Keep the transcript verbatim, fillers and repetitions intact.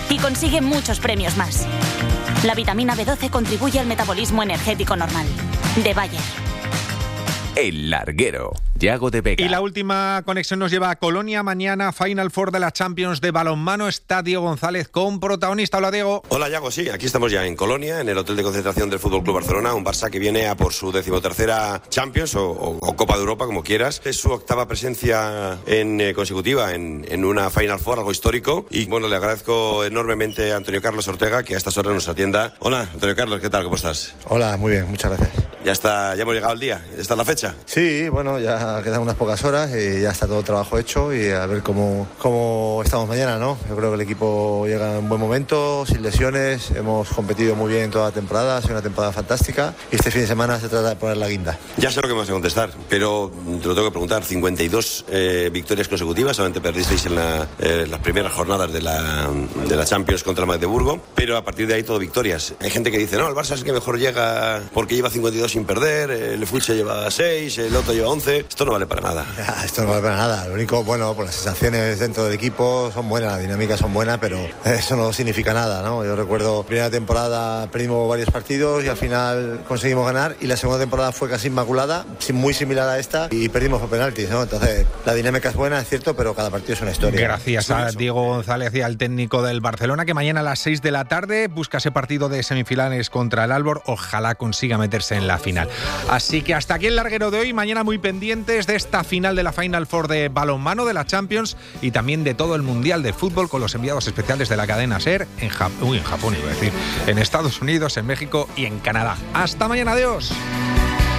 y consigue muchos premios más. La vitamina B doce contribuye al metabolismo energético normal. De Bayer. El Larguero, Yago de Vega. Y la última conexión nos lleva a Colonia. Mañana, Final Four de la Champions de balonmano. Está Diego González con protagonista. Hola, Diego. Hola, Yago. Sí, aquí estamos ya en Colonia, en el hotel de concentración del F C Barcelona. Un Barça que viene a por su decimotercera Champions o, o, o Copa de Europa, como quieras. Es su octava presencia en, eh, consecutiva en, en una Final Four, algo histórico. Y bueno, le agradezco enormemente a Antonio Carlos Ortega que a estas horas nos atienda. Hola, Antonio Carlos, ¿qué tal? ¿Cómo estás? Hola, muy bien, muchas gracias. Ya está, ya hemos llegado al día. ¿Está la fecha? Sí, bueno, ya quedan unas pocas horas y ya está todo el trabajo hecho y a ver cómo, cómo estamos mañana, ¿no? Yo creo que el equipo llega en buen momento, sin lesiones, hemos competido muy bien toda la temporada, ha sido una temporada fantástica y este fin de semana se trata de poner la guinda. Ya sé lo que me vas a contestar, pero te lo tengo que preguntar. cincuenta y dos eh, victorias consecutivas, solamente perdisteis en la, eh, las primeras jornadas de la, de la Champions contra el Magdeburgo, pero a partir de ahí todo victorias. Hay gente que dice, no, el Barça es que mejor llega porque lleva cincuenta y dos sin perder, el Fulche lleva seis, el otro lleva once. Esto no vale para nada. Ya, esto no vale para nada. Lo único, bueno, pues las sensaciones dentro del equipo son buenas, la dinámica son buenas, pero eso no significa nada, ¿no? Yo recuerdo, primera temporada perdimos varios partidos y al final conseguimos ganar, y la segunda temporada fue casi inmaculada, muy similar a esta, y perdimos por penaltis, ¿no? Entonces, la dinámica es buena, es cierto, pero cada partido es una historia. Gracias a Diego González y al técnico del Barcelona, que mañana a las seis de la tarde busca ese partido de semifinales contra el Aalborg. Ojalá consiga meterse en la final. Así que hasta aquí el larguero de hoy. Mañana muy pendientes de esta final de la Final Four de balonmano de la Champions y también de todo el Mundial de Fútbol con los enviados especiales de la cadena SER en, Jap- Uy, en Japón, iba a decir, en Estados Unidos, en México y en Canadá. Hasta mañana, adiós.